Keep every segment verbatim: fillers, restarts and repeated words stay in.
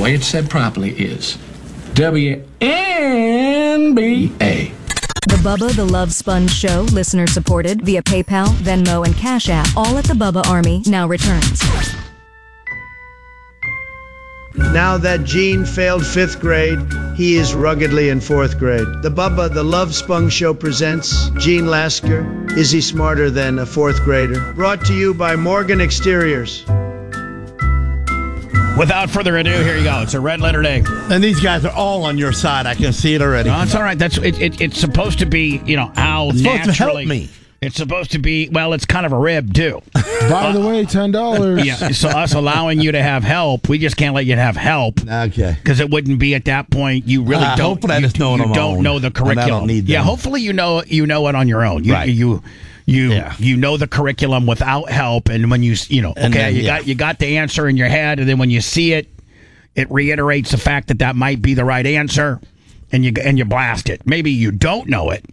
way it's said properly is W N B A. The Bubba the Love Sponge Show, listener supported via PayPal, Venmo, and Cash App, all at the Bubba Army, now returns. Now that Gene failed fifth grade, he is ruggedly in fourth grade. The Bubba the Love Sponge Show presents Gene Lasker. Is he smarter than a fourth grader? Brought to you by Morgan Exteriors. Without further ado, here you go. It's a red letter day. And these guys are all on your side. I can see it already. No, it's all right. That's it, it, It's supposed to be, you know, how it's naturally. supposed to help me. It's supposed to be, well, it's kind of a rib, too. By the way, ten dollars. Yeah, so us allowing you to have help, we just can't let you have help. Okay. Because it wouldn't be at that point. You really Uh, don't. hopefully I you, just know it you on my don't own, know the and I curriculum. don't need yeah, them. hopefully you know you know it on your own. You, Right. You you Yeah. you know the curriculum without help, and when you you know okay, And then, you yeah. got you got the answer in your head, and then when you see it, it reiterates the fact that that might be the right answer, and you and you blast it. Maybe you don't know it.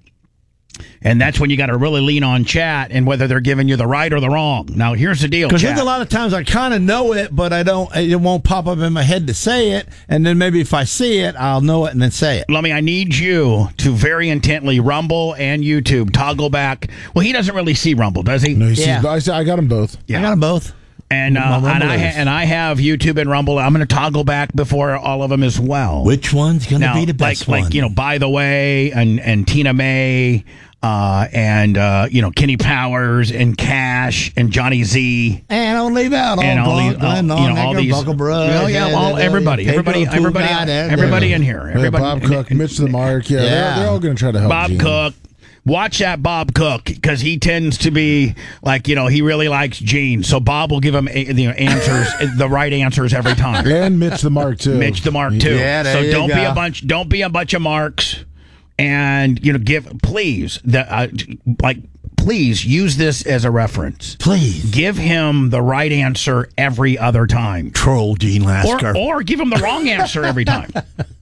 And that's when you got to really lean on chat and whether they're giving you the right or the wrong. Now, here's the deal, Because chat. there's a lot of times I kind of know it, but I don't. It won't pop up in my head to say it, and then maybe if I see it, I'll know it and then say it. Lummy, I need you to very intently Rumble and YouTube toggle back. Well, he doesn't really see Rumble, does he? No, he Yeah. sees, I, I got them both. Yeah. I got them both. And uh, My Rumble and I ha- is. and I have YouTube and Rumble. I'm going to toggle back before all of them as well. Which one's going to now, be the best like, one? Like you know, by the way, and and Tina May, uh, and uh, you know, Kenny Powers and Cash and Johnny Z. And I'll leave out all, And all these, Blanc, all, Glenn, you know, all Nagger, these, Buckle Brush, oh, yeah, all, everybody, everybody, everybody, everybody in here, Yeah, everybody, Bob Cook, Mitch the Mark. Yeah, Yeah. They're, they're all going to try to help Bob Gene. Cook. Watch that Bob Cook, because he tends to be like, you know, he really likes Gene. So Bob will give him a, the answers, the right answers every time. And Mitch the Mark too. Mitch the Mark too. Yeah, there so you don't go. be a bunch. Don't be a bunch of marks. And you know, give please the uh, like please use this as a reference. Please Give him the right answer every other time. troll Gene Lasker. Or, or give him the wrong answer every time.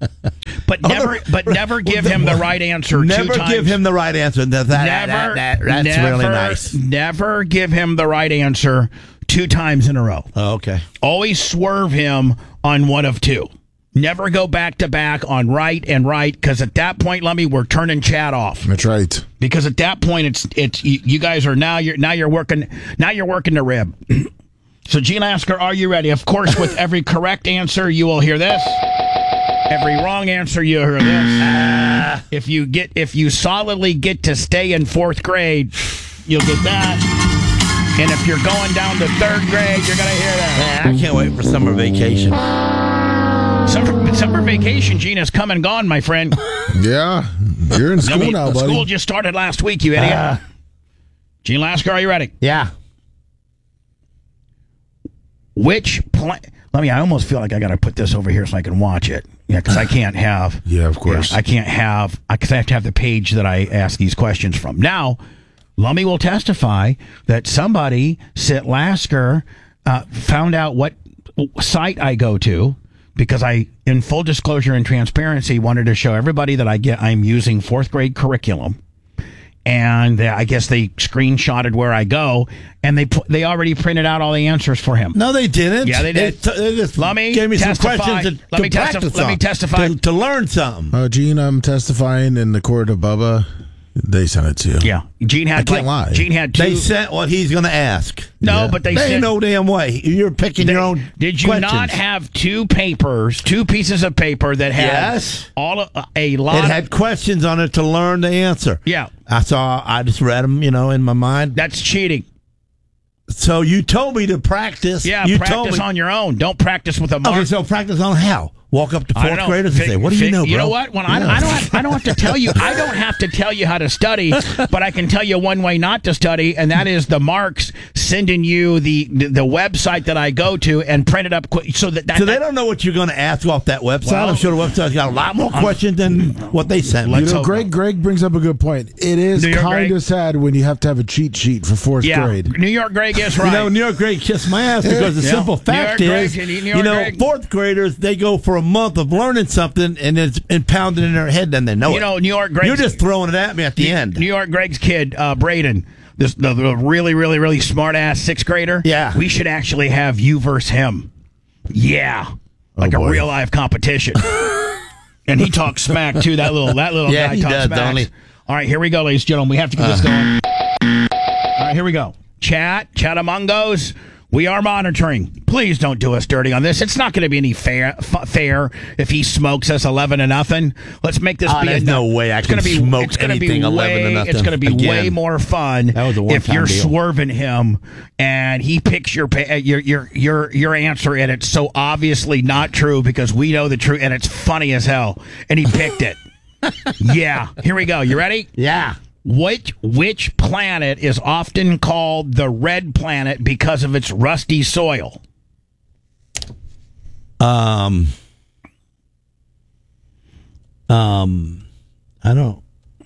But never, but never give him the right answer Never two times. give him the right answer. That, that, Never, that, that, that's never, really nice. Never give him the right answer two times in a row. Oh, okay. Always swerve him on one of two. Never go back to back on right and right, because at that point, Lummy, we're turning chat off. That's right. Because at that point, it's it's you, you guys are now you're now you're working now you're working the rib. So, Gene Lasker, are you ready? Of course, with every correct answer, you will hear this. Every wrong answer, you hear this. If you get if you solidly get to stay in fourth grade, you'll get that. And if you're going down to third grade, you're gonna hear that. Man, I can't wait for summer vacation. Summer, summer vacation, Gene, is come and gone, my friend. Yeah, you're in school I mean, now, buddy. School just started last week, you idiot. Uh, Gene Lasker, are you ready? Yeah. Which pla- Let me. I almost feel like I got to put this over here so I can watch it. Yeah, because I can't have. Yeah, of course. Yeah, I can't have. Because I, I have to have the page that I ask these questions from. Now, Lummy will testify that somebody, Sit Lasker, uh, found out what site I go to, because I, in full disclosure and transparency, wanted to show everybody that I get. I'm using fourth grade curriculum. And they, I guess they screenshotted where I go, and they put, they already printed out all the answers for him. No, they didn't. Yeah, they did. They, t- they just Let me gave me testify. some questions to, Let to me testi- practice let me on, testify. To, to learn something. Uh, Gene, I'm testifying in the court of Bubba. They sent it to you. Yeah, Gene had I can't like, lie. Gene had two. They sent what he's going to ask. no, Yeah. but they They sent ain't no damn way. You're picking they- your own Did you questions. not have two papers, two pieces of paper that had Yes. all of, a lot? It of, had questions on it to learn the answer. yeah, I saw. I just read them, you know, in my mind. that's cheating. So you told me to practice. Yeah, you told practice me. on your own. Don't practice with a mark. Okay, so practice on how? Walk up to I don't fourth know. graders and Fig- say, "What do you fig- know, bro?" You know what? When I, I don't, have, I don't have to tell you. I don't have to tell you how to study, but I can tell you one way not to study, and that is the marks sending you the the, the website that I go to and print it up quick, so that, that So they that- don't know what you're going to ask off that website. Well, I'm sure the website's got a lot more questions than what they sent me. You Let's know, hope Greg. not. Greg brings up a good point. It is New York kind Greg? of sad when you have to have a cheat sheet for fourth yeah, grade. New York Greg is right. You know, New York Greg kissed my ass because the Yeah. simple New fact York is, Greg, New you York know, Greg. fourth graders, they go for a month of learning something and it's impounded in their head, then they know You it. know, New York Greg's You're just throwing it at me at the end. New York Greg's kid, uh, Braden, this the, the really, really, really smart ass sixth grader. Yeah. we should actually have you versus him. Yeah. like boy. a real live competition. And he talks smack too. That little that little Yeah, guy he talks does, smack. don't he? All right, here we go, ladies and gentlemen. We have to get this going. All right, here we go. Chat, Chatamungos. We are monitoring. Please don't do us dirty on this. It's not going to be any fair f- fair if he smokes us eleven to nothing. Let's make this Oh, be there's a no way I it's gonna can be, smoke it's gonna anything be eleven to way, nothing It's going to be again. way more fun That was a if one-time you're deal. swerving him and he picks your pa- your your your your answer and it's so obviously not true because we know the truth and it's funny as hell and he picked it. Yeah, here we go. You ready? Yeah. Which which planet is often called the red planet because of its rusty soil? Um. Um. I don't.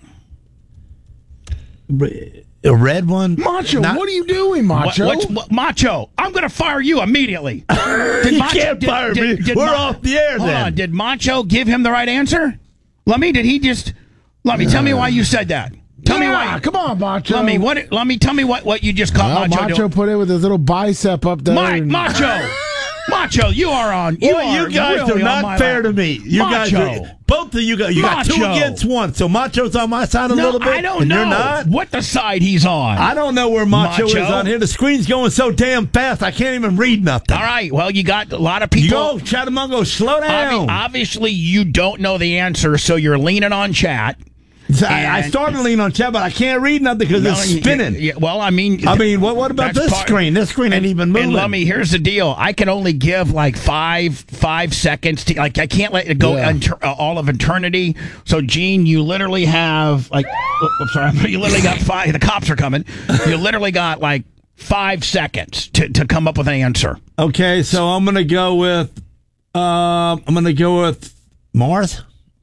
A red one? Macho, Not- what are you doing, What- Macho? what's- what- Macho, I'm going to fire you immediately. Did You can't fire me. We're off the air hold then. on. Did Macho give him the right answer? Let me. Did he just? Let me. Tell me why you said that. Tell me Yeah, why. come on, Macho. Let me. What? Let me. Tell me what. What you just caught Well, Macho, Macho doing. put it with his little bicep up there. My, and- Macho. Macho, you are on. You Well, are you guys really are on my not fair lap. to me. You guys Macho. are, both of you guys, you got two Macho. against one. So Macho's on my side a No, little bit. I don't and know You're not. what the side he's on. I don't know where Macho, Macho? is on here. The screen's going so damn fast, I can't even read nothing. All right. Well, you got a lot of You people. go, Chatamungo, slow Obvi- down. obviously, you don't know the answer, so you're leaning on chat. I, I and- started leaning on chat, but I can't read nothing because No, it's you- spinning. yeah, well, I mean, I mean, what what about that's this part- screen? This screen ain't even moving. And let me. Here's the deal. I can only give like five five seconds to like. I can't let it go Yeah. unter, uh, all of eternity. So, Gene, you literally have like. Oh, I'm sorry. You literally got five. The cops are coming. You literally got like five seconds to, to come up with an answer. Okay, so I'm gonna go with. Um, I'm gonna go with Mars.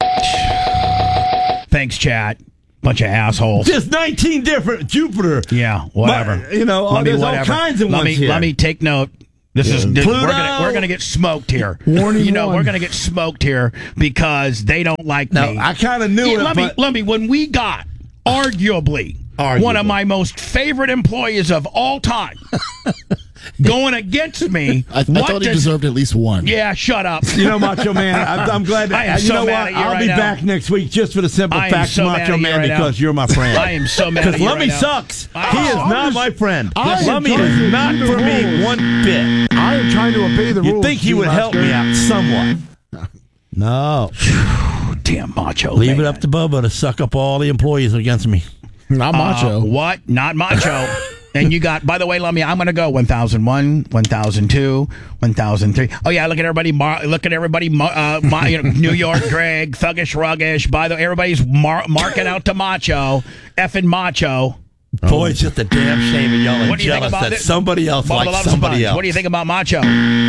Thanks, chat. Bunch of assholes. There's nineteen different Jupiter. Yeah, whatever. But, you know, Let me- there's all whatever. kinds of let ones me, here. Let me take note. This is this, we're Pluto. gonna we're gonna get smoked here. Warning you know one. we're gonna get smoked here because they don't like No, me. I kind of knew Yeah, it. let but me let me when we got arguably, Arguably. one of my most favorite employees of all time going against me. I, I what thought he does- deserved at least one. Yeah, shut up. You know, Macho Man, I'm, I'm glad I am that, you so know mad what? at you I'll right be now. back next week just for the simple I am fact, so mad Macho at you Man, right now. because you're my friend. I am so mad at Because you Lummy right now. sucks. I- he is I'm not just- my friend. I am Lummy trying is to not obey the for me rules. one bit. I am trying to obey the rules. You'd think he would Gene help me Lasker. out somewhat. No. Damn macho. Leave man. it up to Bubba to suck up all the employees against me. Not Macho. Uh, what? Not macho. And you got, by the way, let me, I'm going to go one thousand one, one thousand two, one thousand three. Oh, yeah, look at everybody. Mar- look at everybody. Mar- uh, my, you know, New York Greg, Thuggish Ruggish. By the way, everybody's mar- marking out to macho. Effing macho. Boy, it's just a damn shame and y'all are What do you think jealous about that this? somebody else Bubba likes loves somebody Sponge. else. What do you think about macho?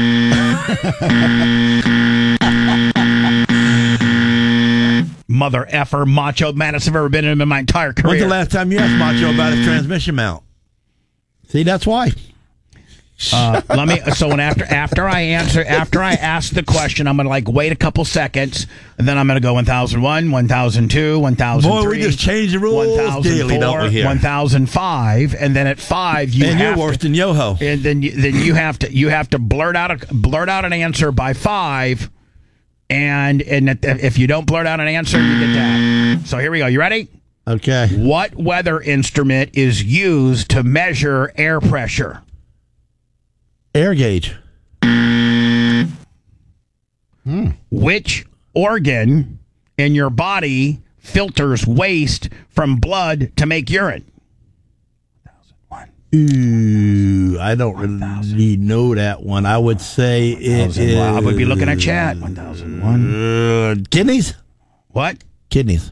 Mother effer, macho, maddest I've ever been in in my entire career. When's the last time you asked Macho about his transmission mount? See, that's why. Uh, let me. So when after after I answer after I ask the question, I'm gonna like wait a couple seconds, and then I'm gonna go one thousand one, one thousand two, one thousand Boy, three. we just change the rules daily, don't we? Here, one thousand five, and then at five you and have you're worse to, than Yoho. and then you, then you have to you have to blurt out a blurt out an answer by five, and and if you don't blurt out an answer, you get that. So here we go. You ready? Okay. What weather instrument is used to measure air pressure? Air gauge. Which organ in your body filters waste from blood to make urine? Ooh, I don't really know that one. I would say it is. Well, I would be looking at chat. one thousand one. Uh, kidneys? What? Kidneys.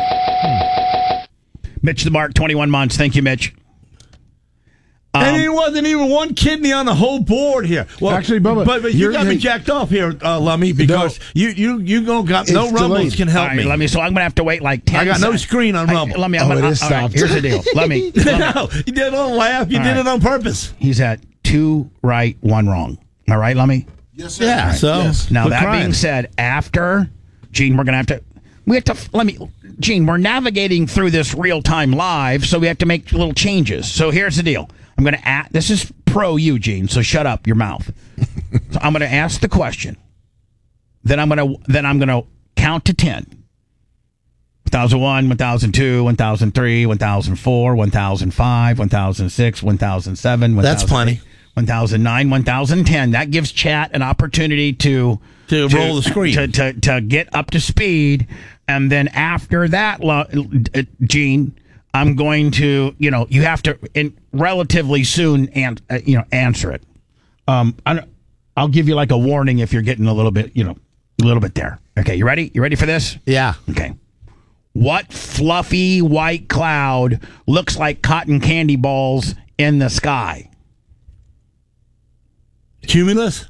Mitch the Mark, twenty-one months. Thank you, Mitch. Um, and it wasn't even one kidney on the whole board here. Well, Actually, Bubba, but, but you you're- got me hey- jacked off here, uh, Lummy, because you you you gonna got no It's rumbles delayed. can all help right, me. let me. So I'm gonna have to wait like ten. I got no seconds. screen on I- Rumble. Let me. I'm Oh, gonna, it is all right, stopped. here's the deal. Let me. let me- No, you did not laugh. You All did right. it on purpose. He's at two right, one wrong. All right, Lummy. Yes, sir. Yeah. So Yes. Now quit that crying. being said, after Gene, we're gonna have to. We have to let me, Gene. We're navigating through this real time live, so we have to make little changes. So here's the deal. I'm gonna ask. This is pro you, Gene. So shut up your mouth. So I'm gonna ask the question. then I'm gonna then I'm gonna count to ten. one thousand one, one thousand two, one thousand three, one thousand four, one thousand five, one thousand six, one thousand seven. That's plenty. one thousand nine, one thousand ten. That gives chat an opportunity to To roll the screen. to, to to get up to speed, and then after that, lo- uh, Gene, I'm going to you know you have to in relatively soon and uh, you know answer it. Um, I don't, I'll give you like a warning if you're getting a little bit you know a little bit there. Okay, you ready? You ready for this? Yeah. Okay. What fluffy white cloud looks like cotton candy balls in the sky? Cumulus?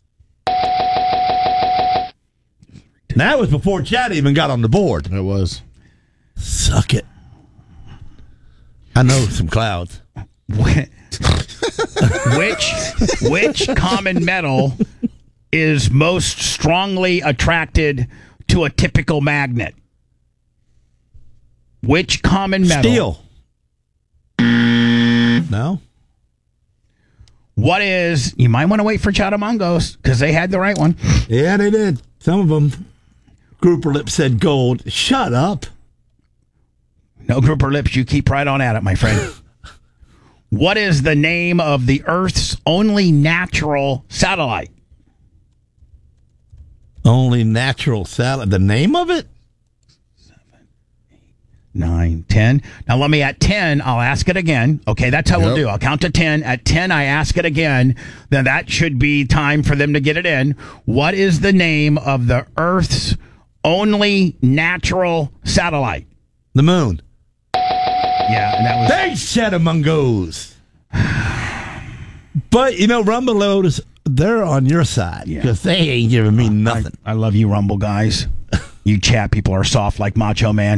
That was before Chad even got on the board. It was. Suck it. I know some clouds. which which common metal is most strongly attracted to a typical magnet? Which common metal? Steel. No? What is, you might want to wait for Chatamongos because they had the right one. Yeah, they did. Some of them. Grouper Lip said gold. Shut up. No grouper lips, you keep right on at it, my friend. What is the name of the Earth's only natural satellite? Only natural salad. The name of it? Nine, ten. Now let me at ten, I'll ask it again. Okay, that's how we'll Yep. do. I'll count to ten. At ten, I ask it again. Then that should be time for them to get it in. What is the name of the Earth's only natural satellite? The moon. Yeah, and that was. Thanks, Chatamungos. But, you know, Rumble Loaders, they're on your side because they ain't giving me nothing. I, I love you, Rumble guys. You chat people are soft like Macho Man.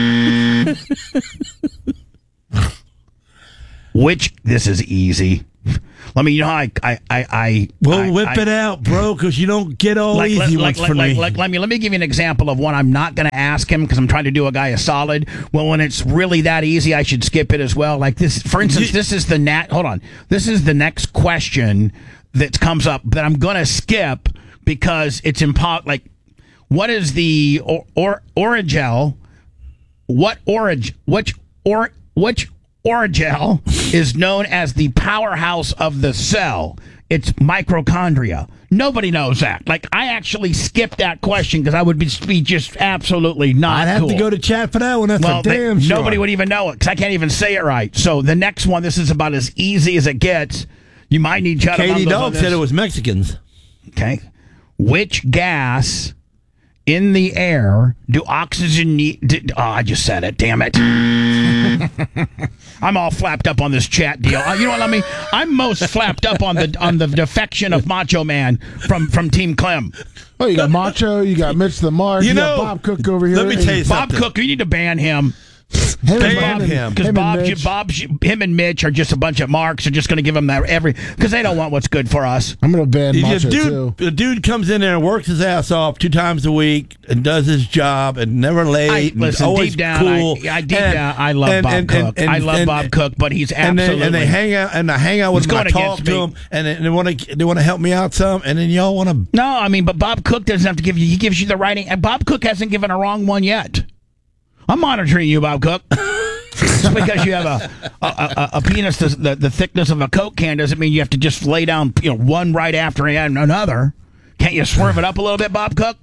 Which, this is easy. Let me, you know, I, I, I, I We'll I, whip I, it out, bro, because you don't get all Like, easy like, ones like, for like, me. like, let me let me give you an example of one I'm not going to ask him because I'm trying to do a guy a solid. Well, when it's really that easy, I should skip it as well. Like this, for instance, this is the nat. Hold on, this is the next question that comes up that I'm going to skip because it's impo- Like, what is the or, or origel? What orig? Which or which origel is known as the powerhouse of the cell? It's mitochondria. Nobody knows that. Like, I actually skipped that question because I would be, be just absolutely not I'd have cool. to go to chat for that one. That's Well, a they- damn sure. nobody would even know it because I can't even say it right. So the next one, this is about as easy as it gets. You might need Chatamongos Katie on Dog this. said it was Mexicans. Okay. Which gas in the air do oxygen need? Did, oh, I just said it. Damn it. I'm all flapped up on this chat deal. Uh, you know what? Let me. I'm most flapped up on the on the defection of Macho Man from from Team Clem. Oh, you got Macho, you got Mitch the Mark, You you, know, got Bob Cook over here. let me and- tell you Bob something. Cook, you need to ban him. Him and Ban Bob and- him. Because him and Bob, Mitch. Bob, him and Mitch are just a bunch of marks. They're just going to give him that every because they don't want what's good for us. I'm going to ban The Macho, dude, too. the dude comes in there and works his ass off two times a week and does his job and never late. I, and listen, always deep down, cool. I, I deep And- down, I love and- Bob and- Cook. and- I love and- Bob Cook, but he's and absolutely. they, and they hang out and I hang out with He's them. I going talk against to me. them and they, they want to they want to help me out some. And then y'all want to. No, I mean, but Bob Cook doesn't have to give you. He gives you the writing, and Bob Cook hasn't given a wrong one yet. I'm monitoring you, Bob Cook. Just because you have a a, a, a penis the, the, the thickness of a Coke can doesn't mean you have to just lay down you know one right after another. Can't you swerve it up a little bit, Bob Cook?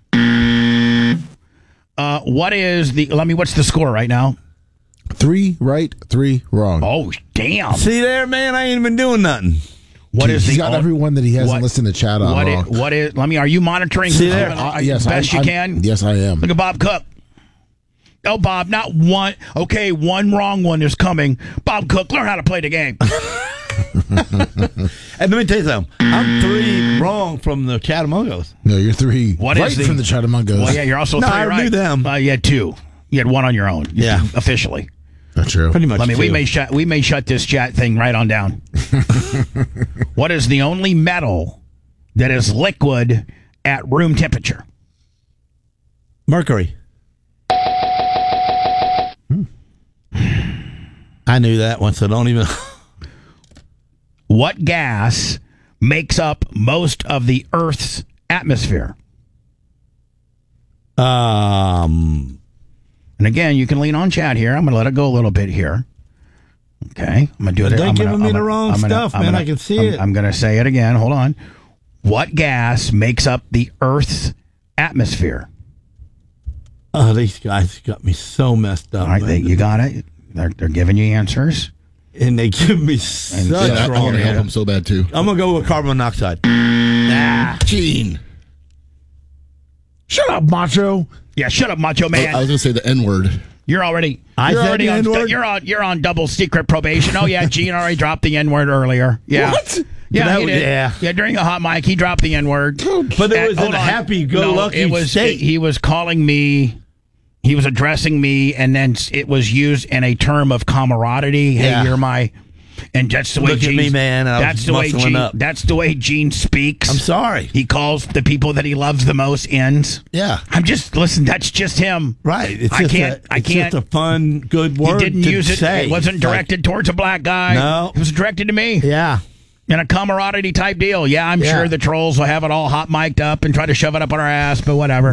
Uh, what is the? Let me. What's the score right now? Three right, three wrong. Oh, damn! See there, man. I ain't been doing nothing. What is He's the? got on- everyone that he hasn't what- listened to chat on What wrong. is, what is? Let me. Are you monitoring? See who's there? doing, Uh, uh, yes, best I'm- you I'm- can. Yes, I am. Look at Bob Cook. Oh, Bob, not one. Okay, one wrong one is coming. Bob Cook, learn how to play the game. And let me tell you something. I'm three wrong from the Chatamungos. No, you're three What right is the- from the Chatamungos. Well, yeah, you're also No, three I right. knew them. Uh, you had two. You had one on your own. Yeah. officially. Not true. Pretty much. I mean, we two. may shut we may shut this chat thing right on down. What is the only metal that is liquid at room temperature? Mercury. I knew that one, so don't even. What gas makes up most of the Earth's atmosphere? Um, And again, you can lean on chat here. I'm going to let it go a little bit here. Okay, I'm going to do it. They're I'm giving gonna, me I'm the gonna, wrong I'm gonna, stuff, I'm man. gonna, I can see I'm, it. I'm going to say it again. Hold on. What gas makes up the Earth's atmosphere? Oh, these guys got me so messed up. All right, man. they, you got it. They're, they're giving you answers. And they give me such Yeah, I wrong want to help answers. him so bad too. I'm going to go with carbon monoxide. Gene. Shut up, macho. Yeah, shut up, macho I, man. I was going to say the N word. You're already. I you're said already the on. N-word? You're on. You're on double secret probation. Oh yeah, Gene already dropped the N word earlier. Yeah. What? Yeah, That he was- did. yeah. Yeah, during a hot mic, he dropped the N word. But it was in a happy-go-lucky it was, state. He was calling me. He was addressing me, and then it was used in a term of camaraderie. Hey, Yeah. you're my. And that's the way Look at Gene. me, man. I That's was the way muscling Gene. up. That's the way Gene speaks. I'm sorry. He calls the people that he loves the most ends. Yeah. I'm just listen. That's just him. Right. It's I just can't- A, I it's can't- just a fun, good He word didn't to use it. say. It wasn't It's like- directed towards a black guy. No. It was directed to me. yeah. In a camaraderie type deal. Yeah, I'm Yeah. sure the trolls will have it all hot mic'd up and try to shove it up on our ass, but whatever.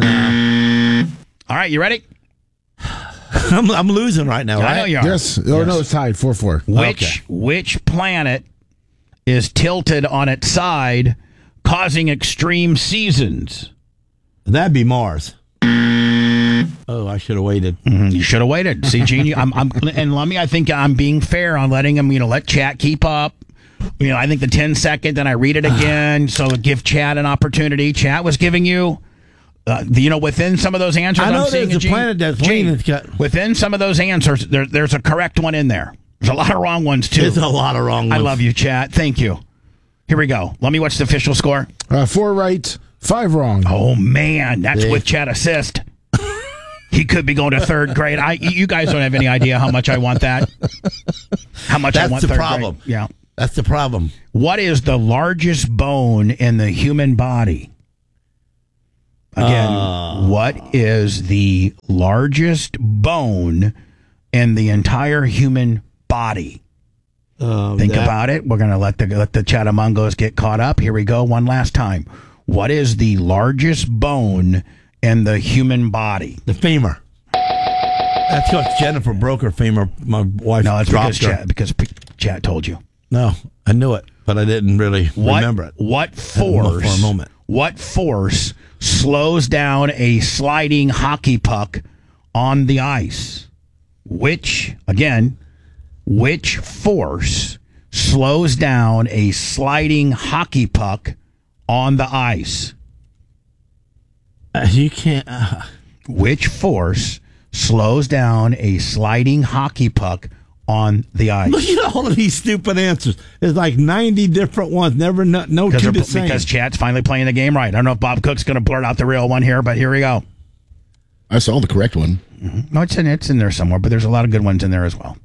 All right, you ready? I'm, I'm losing right now, right? I know you are. Yes. Oh, no, it's tied. four four. Which Okay. which planet is tilted on its side, causing extreme seasons? That'd be Mars. Oh, I should have waited. Mhm, You should have waited. See, Gene, you- I'm, I'm, and let me. I think I'm being fair on letting him. You know, let chat keep up. You know, I think the ten second, then I read it again, so give chat an opportunity. Chat was giving you, uh, the, you know, within some of those answers. I know I'm seeing there's a Gene, planet that's Gene, leaning. It's got- within some of those answers, there, there's a correct one in there. There's a lot of wrong ones too. There's a lot of wrong ones. I love you, chat. Thank you. Here we go. Let me watch the official score. Uh, four right, five wrong. Oh man, that's Yeah. with chat assist. He could be going to third grade. I, you guys don't have any idea how much I want that. How much I That's want the third problem. grade. Yeah. That's the problem. What is the largest bone in the human body? Again, Uh. what is the largest bone in the entire human body? Um, Think that- about it. We're going to let the let the Chatamungos get caught up. Here we go. One last time. What is the largest bone in the human body? the femur. That's because Jennifer broke her femur. My wife No, it's dropped because her. chat, because P- chat told you. No, I knew it, but I didn't really What, remember it. What For force? a moment. What force slows down a sliding hockey puck on the ice? Which again? Which force slows down a sliding hockey puck on the ice? Uh, you can't. Uh, Which force slows down a sliding hockey puck on the ice? look at all of these stupid answers. There's like ninety different ones. Never, no, no Because two they're- the same. because chat's finally playing the game right. I don't know if Bob Cook's going to blurt out the real one here, but here we go. I saw the correct one. No, it's in it's in there somewhere, but there's a lot of good ones in there as well.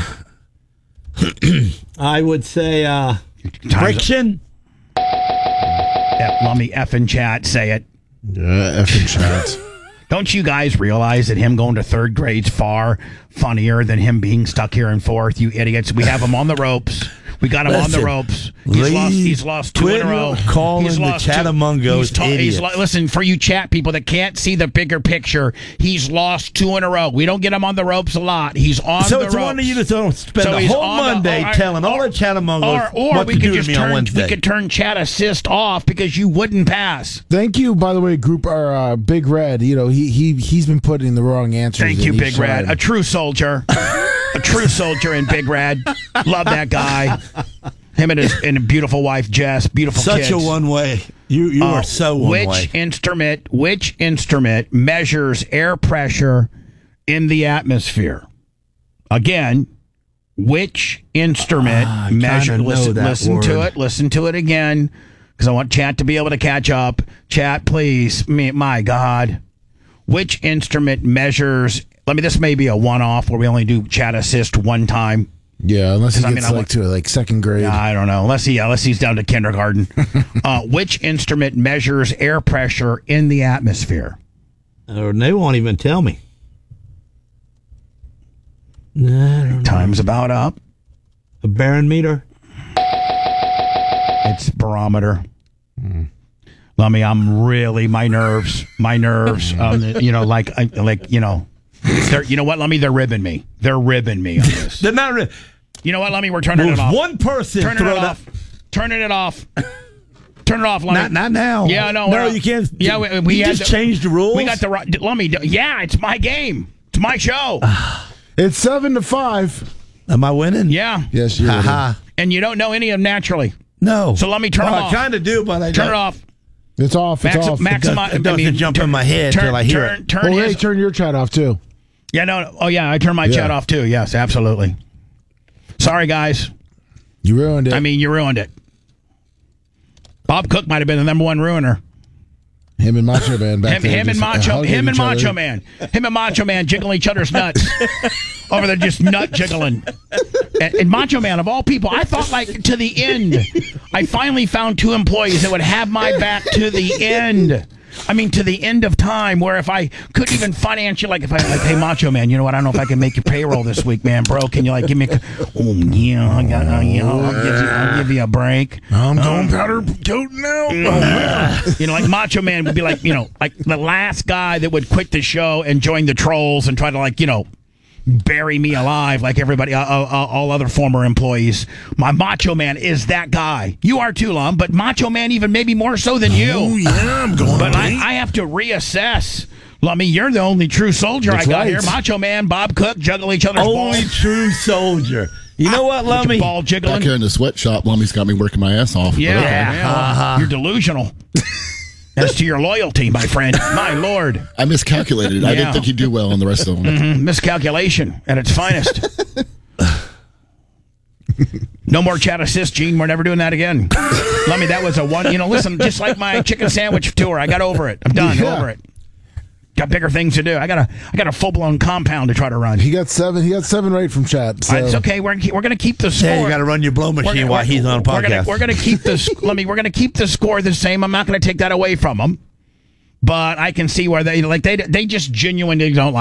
I would say uh, Time's up. friction. Yeah, let me effing chat say it. Yeah, effing chat. Don't you guys realize that him going to third grade's far funnier than him being stuck here in fourth? You idiots. We have him on the ropes. We got him on the Listen, ropes. He's Lee, lost. He's lost two quit in a row. calling he's the lost two- Chatamungos he's ta- he's idiots. lo- listen, for you chat people that can't see the bigger picture, he's lost two in a row. We don't get him on the ropes a lot. He's on So the it's ropes. one of you that don't spend So the he's whole on the- Monday or- telling all or- the Chatamungos Or, or what we to could do to just me turn on Wednesday. we could turn chat assist off because you wouldn't pass. Thank you, by the way, group our uh, Big Red. You know he he he's been putting the wrong answers. Thank in you, each Big Red. side. A true soldier. A true soldier in Big Red. Love that guy. Him and his and a beautiful wife, Jess. Beautiful Such kids. a one way. You you Uh, are so one which way. instrument which instrument measures air pressure in the atmosphere? Again, which instrument Ah, I measure kinda know listen, that listen to word. it, listen to it again, because I want chat to be able to catch up. Chat, please. Me, my God. Which instrument measures let me this may be a one off where we only do chat assist one time. Yeah, unless he I gets mean, I like want- to like second grade. I don't know. Unless he, unless he's down to kindergarten. uh, which instrument measures air pressure in the atmosphere? Or they won't even tell me. No, I don't know. Time's about up. A barometer. It's barometer. Lummy, I'm really my nerves, my nerves. Um, you know, like, I, like you know, they're, you know what, Lummy, they're ribbing me. They're ribbing me on this. They're not. Ri- you know what, Lummy, we're turning Move it off. one person. Turning throw it that- off. Turning it off. Turn it off, Lummy. Not, not now. Yeah, no, no, we're- you can't. Yeah, we, we you had just to- changed the rules. We got the right. Lummy, yeah, it's my game. It's my show. It's seven to five. Am I winning? Yeah. Yes, you're. Haha. And you don't know any of them naturally. No. So let me turn well, them off. I kind of do, but I Turn don't. it off. It's off. It's Maxi- off. maximi- It doesn't I mean, jump turn- in my head turn, till I hear turn, it. Turn Oh, hey, his, turn your chat off too. yeah, no, no. Oh, yeah, I turned my Yeah. chat off too. Yes, absolutely. Sorry, guys. You ruined it. I mean, you ruined it. Bob Cook might have been the number one ruiner. him and Macho Man back Him, there. him and just Macho, hugging him and each other. Macho Man, him and Macho Man jiggling each other's nuts over there, just nut jiggling. And, and Macho Man, of all people, I thought like to the end. I finally found two employees that would have my back to the end. I mean, to the end of time, where if I couldn't even financially, like if I like, hey Macho Man, you know what? I don't know if I can make your payroll this week, man, bro. Can you like give me? A, oh yeah, I got, uh, you know, I'll give you, I'll give you a break. I'm Um, going powder coating now. You know, like Macho Man would be like, you know, like the last guy that would quit the show and join the trolls and try to like, you know, bury me alive like everybody, uh, uh, uh, all other former employees. My Macho Man is that guy. You are too, Lum, but Macho Man even maybe more so than you. Oh yeah, I'm going. But I, I have to reassess. Lummy, you're the only true soldier That's I got right. here. Macho Man, Bob Cook, juggle each other's Only balls. true soldier. You know what, Lummy? Ball jiggling. Back here in the sweatshop, Lummy's got me working my ass off. Yeah, But okay. yeah, well, Uh-huh. you're delusional. As to your loyalty, my friend. My lord. I miscalculated. I Yeah. didn't think he'd do well on the rest of them. Mm, miscalculation at its finest. No more chat assist, Gene. We're never doing that again. Let me, that was a one, you know, listen, just like my chicken sandwich tour. I got over it. I'm done. Yeah. Over it. Got bigger things to do. I got a, I got a full-blown compound to try to run. He got seven. He got seven right from chat. So. It's okay. We're, we're going to keep the score. Yeah, you got to run your blow machine We're- while we're- he's on a We're gonna, podcast. we're gonna keep this. Let me. We're gonna keep the score the same. I'm not gonna take that away from them. But I can see where they like they they just genuinely don't like.